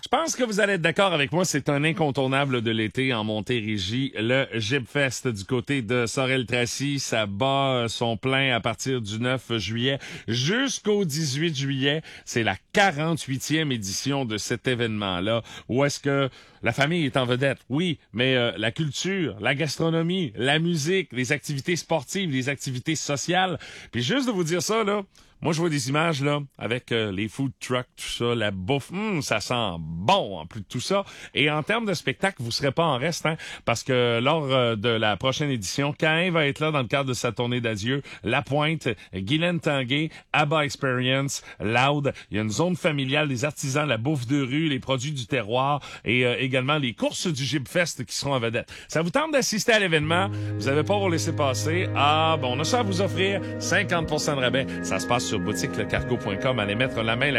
pense que vous allez être d'accord avec moi, c'est un incontournable de l'été en Montérégie, le Gibfest du côté de Sorel-Tracy. Ça bat son plein à partir du 9 juillet jusqu'au 18 juillet. C'est la 48e édition de cet événement-là. Où est-ce que la famille est en vedette? Oui, mais la culture, la gastronomie, la musique, les activités sportives, les activités sociales. Puis juste de vous dire ça, là, moi, je vois des images, là, avec les food trucks, tout ça, la bouffe. Ça sent bon, en plus de tout ça. Et en termes de spectacle, vous serez pas en reste, hein, parce que lors de la prochaine édition, Caïn va être là dans le cadre de sa tournée d'adieu. La Pointe, Guylaine Tanguay, ABBA Experience, Loud. Il y a une zone familiale, des artisans, la bouffe de rue, les produits du terroir et également les courses du Gibfest qui seront en vedette. Ça vous tente d'assister à l'événement? Vous avez pas à vous laisser passer. On a ça à vous offrir. 50% de rabais. Ça se passe sur boutiquelecargo.com. Allez mettre la main